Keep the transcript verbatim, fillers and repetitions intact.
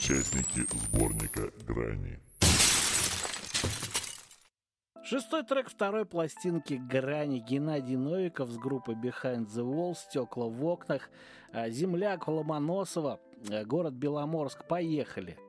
участники сборника «Грани». Шестой трек второй пластинки «Грани». Геннадий Новиков с группы Behind the Wall, «Стекла в окнах», земляк Ломоносова, город Беломорск. Поехали.